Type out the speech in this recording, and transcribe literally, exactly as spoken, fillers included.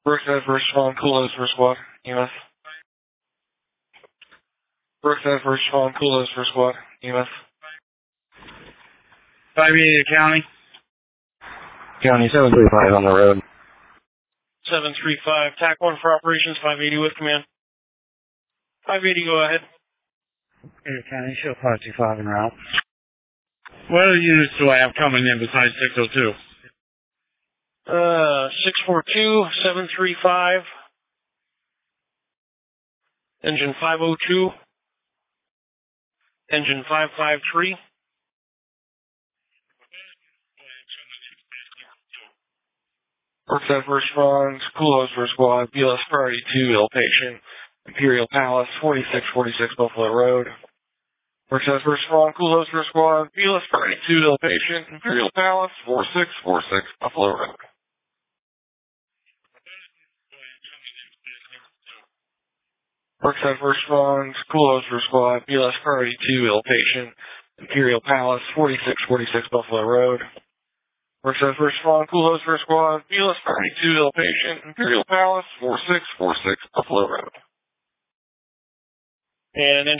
Brookside first spawn, Kulos first squad, E M S. Brookside first spawn, Kulos first squad, E M S. five eighty to county. County seven three five on the road. seven three five, T A C one for operations, five eighty with command. five eighty, go ahead. Ada County, show five two five en route. What other units do I have coming in besides six oh two? Uh, six four two, seven three five. Engine five oh two. Engine five five three. Brookside first spawn, Kulos first squad, B L S priority two, ill patient, Imperial Palace, forty-six forty-six Buffalo Road. Brookside first spawn, Kulos first squad, B L S priority two, ill patient, Imperial Palace, forty-six forty-six Buffalo Road. Brookside first spawn, Kulos first squad, B L S priority two, ill patient, Imperial Palace, forty-six forty-six Buffalo Road. Brookside first spawn, Kulos first squad, B L S priority two, ill patient, Imperial Palace, forty-six forty-six Buffalo Road. And